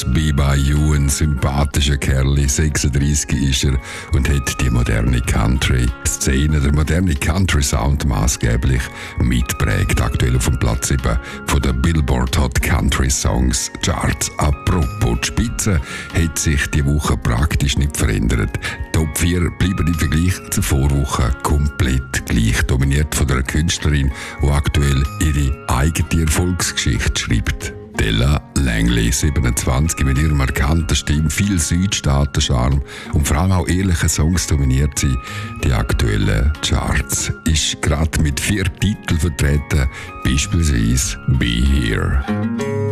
Always Be By You, ein sympathischer Kerl, 36 ist er und hat die moderne Country-Szene, der moderne Country-Sound maßgeblich mitprägt. Aktuell auf dem Platz 7 von der Billboard Hot Country Songs Charts. Apropos, die Spitze hat sich die Woche praktisch nicht verändert. Top 4 bleiben im Vergleich zur Vorwoche komplett gleich, dominiert von einer Künstlerin, die aktuell ihre eigene Erfolgsgeschichte schreibt. Della Langley, 27, mit ihrer markanten Stimme, viel Südstaaten-Charme und vor allem auch ehrlichen Songs dominiert sie die aktuellen Charts. Ist gerade mit 4 Titeln vertreten, beispielsweise «Be Here».